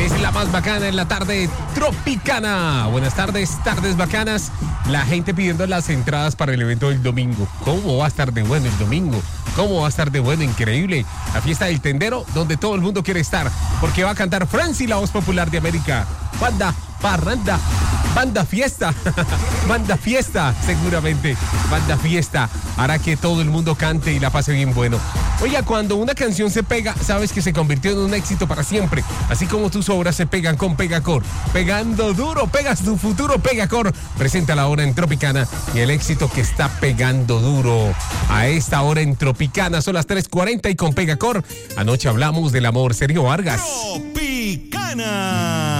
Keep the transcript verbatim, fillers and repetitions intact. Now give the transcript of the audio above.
Es la más bacana en la tarde tropicana. Buenas tardes, tardes bacanas. La gente pidiendo las entradas para el evento del domingo. ¿Cómo va a estar de bueno el domingo? ¿Cómo va a estar de bueno? Increíble. La fiesta del tendero, donde todo el mundo quiere estar. Porque va a cantar Franci, la voz popular de América. Banda, parranda, banda fiesta. Banda fiesta, seguramente. Banda fiesta hará que todo el mundo cante y la pase bien bueno. Oiga, cuando una canción se pega, sabes que se convirtió en un éxito para siempre. Así como tus obras se pegan con Pegacor. Pegando duro, pegas tu futuro. Pegacor presenta la hora en Tropicana y el éxito que está pegando duro. A esta hora en Tropicana son las tres cuarenta y con Pegacor. Anoche hablamos del amor. Sergio Vargas. Tropicana.